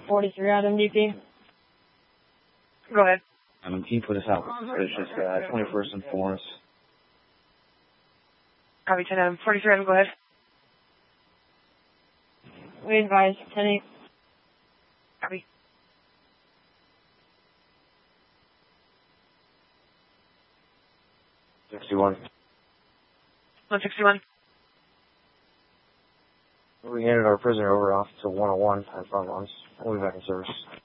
43 on MDP. Go ahead. Can you put us out? It's just 21st and Forest. Copy 10 43, go ahead. We advise 10-8. Copy. $61. 161. We handed our prisoner over off to 101 on front lines. We'll be back in service.